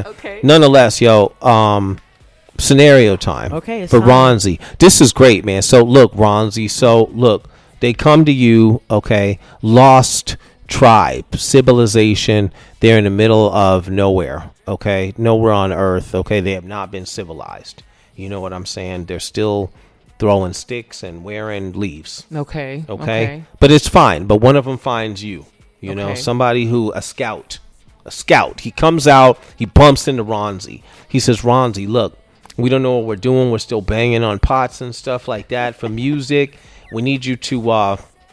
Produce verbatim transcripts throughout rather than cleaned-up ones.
Okay. Nonetheless, yo, um, scenario time. Okay, it's for time. Ronzi. This is great, man. So look, Ronzi. So look, they come to you. Okay, lost tribe, civilization. They're in the middle of nowhere. Okay, nowhere on Earth. Okay, they have not been civilized. You know what I'm saying? They're still throwing sticks and wearing leaves. Okay. Okay, Okay. but it's fine. But one of them finds you. You know, Okay. somebody who a scout, a scout. He comes out. He bumps into Ronzi. He says, "Ronzi, look, we don't know what we're doing. We're still banging on pots and stuff like that for music. We need you to, uh,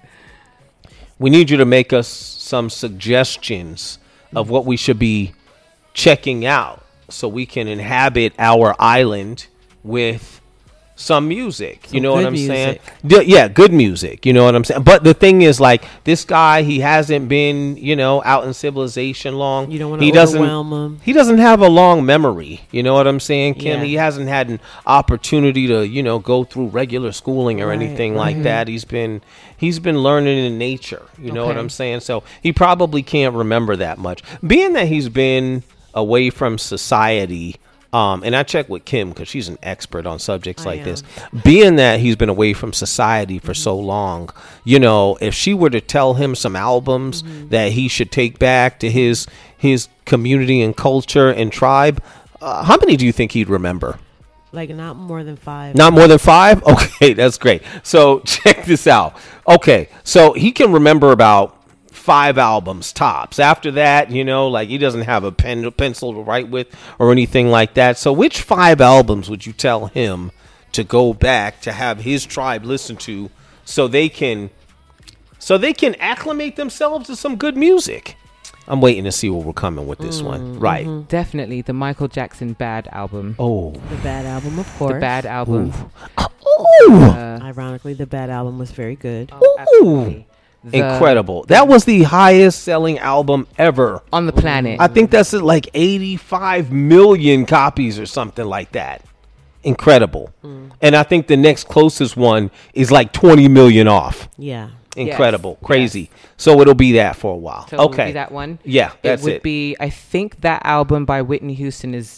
we need you to make us some suggestions of what we should be checking out so we can inhabit our island with some music." You Some know what good I'm music. saying? D- yeah, good music. You know what I'm saying? But the thing is, like, this guy, he hasn't been, you know, out in civilization long. You don't want He to doesn't- overwhelm them. He doesn't have a long memory. You know what I'm saying, Kim? Yeah. He hasn't had an opportunity to, you know, go through regular schooling or Right, anything like right. that. He's been he's been learning in nature. You know what Okay. I'm saying? So he probably can't remember that much. Being that he's been away from society. Um, and I checked with Kim because she's an expert on subjects I like am. this. Being that he's been away from society for so long, you know, if she were to tell him some albums Mm-hmm. that he should take back to his his community and culture and tribe, uh, how many do you think he'd remember? Like not more than five. Not more than five? Okay, that's great. So check this out. Okay, so he can remember about five albums tops. After that, you know, like he doesn't have a pen pencil to write with or anything like that. So which five albums would you tell him to go back to have his tribe listen to so they can so they can acclimate themselves to some good music? I'm waiting to see where we're coming with this one. Right. Definitely the Michael Jackson Bad album. Oh. The Bad album, of course. The Bad album. Ooh. Uh, Ironically, the Bad album was very good. oh, absolutely. The- Incredible. That was the highest selling album ever. on the planet. I think that's like eighty-five million copies or something like that. Incredible. And I think the next closest one is like twenty million off. Yeah. Incredible. Yes. Crazy. So it'll be that for a while. So it would okay. be that one. Yeah, that's it would it. be. I think that album by Whitney Houston is.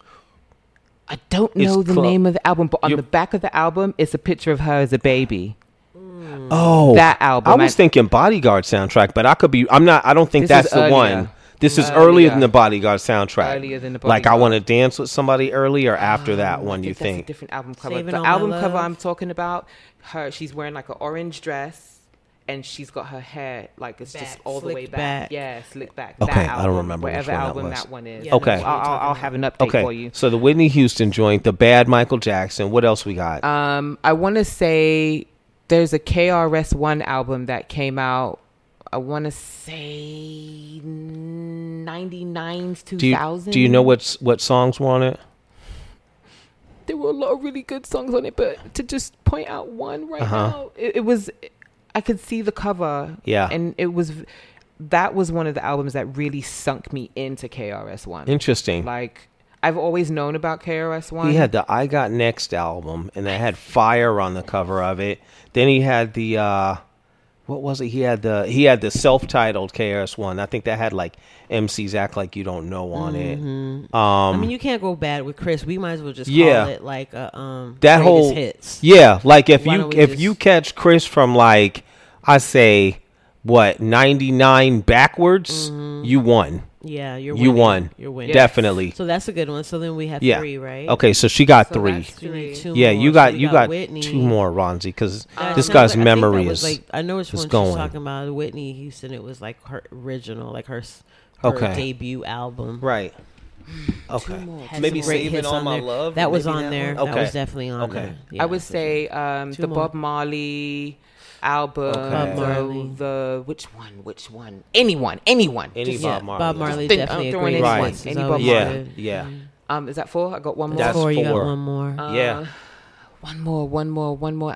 I don't It's know the clo- name of the album, but on You're- the back of the album is a picture of her as a baby. Oh, That album. I was I- thinking Bodyguard soundtrack, but I could be. I'm not. I don't think This that's is the earlier. one. This is Earlier. earlier than the Bodyguard soundtrack. Earlier than the Like I Bodyguard. want to dance with somebody early or after that one. I You think that's a think? different album cover. Saving The All My album cover Love. I'm talking about, her she's wearing like an orange dress, and she's got her hair like it's just Back, all the way slicked back. back. Yeah, slick back. Okay, That I don't album, remember which whatever one that album was. that one is. Yeah, Okay. that's what I'll, you're I'll, talking I'll about. have an update Okay. for you. So the Whitney Houston joint, the Bad Michael Jackson. What else we got? Um, I want to say there's a K R S One album that came out. I want to say ninety-nine, two do you thousand. do you know what's what songs were on it? There were a lot of really good songs on it, but to just point out one right Uh-huh. now, it, it was. I could see the cover. Yeah. and it was. That was one of the albums that really sunk me into K R S One. Interesting. Like I've always known about K R S One. He had the I Got Next album, and that had Fire on the cover of it. Then he had the uh, what was it? He had the he had the self-titled K R S One. I think that had like M C's Act Like You Don't Know on it. Um, I mean, you can't go bad with Chris. We might as well just Yeah. call it like a um that greatest whole hits. yeah, like if Why you don't we if just- you catch Chris from like I say what ninety-nine backwards, you won. Yeah, you're You winning. won. You're winning. Definitely. So that's a good one. So then we have Yeah. three, right? Okay, so she got So three. that's So we need three. two Yeah, more. you So got we you got Whitney. two more, Ronzi, because That this sounds guy's like- I think that memory was is like, I know which is one going. she's talking about. Whitney Houston. It was like her original, like her, s- her Okay. debut album. right. Okay, Had maybe some great saving hits all on my there. love. That was maybe on that there. one? That Okay. was definitely on Okay. there. Yeah, I would for say um, Two the more. Bob Marley album. Okay. Bob the- Marley. The which one? Which one? Anyone? Anyone? Any Just- sure. Bob Yeah, Marley. Bob Marley Think- definitely I'm a throwing great anyone. voice. Any It's Bob always Yeah, good. yeah. Um, is that four? I got one more. That's Four, you got four. one more. Uh, Yeah. One more, one more, one more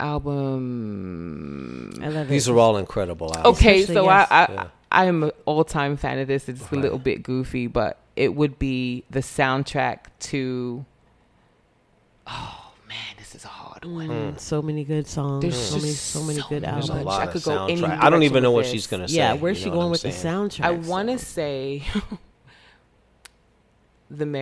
album. I love These it. are all incredible albums. Okay, Especially, so yes. I, I, Yeah. I am an all-time fan of this. It's a Right. little bit goofy, but it would be the soundtrack to. Oh man, this is a hard one. Mm, so many good songs. There's so many, just so many so good many. There's a albums. lot I of could go any soundtrack. I don't direction even know with what this. she's gonna say. Yeah, where's you she know going what with I'm the saying? soundtrack? I want to so? say the.